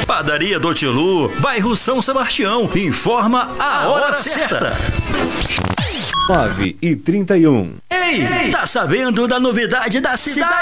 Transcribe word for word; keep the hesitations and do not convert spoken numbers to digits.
Padaria do Tilu, bairro São Sebastião, informa a hora certa. nove e trinta e um. Ei, tá sabendo da novidade da cidade?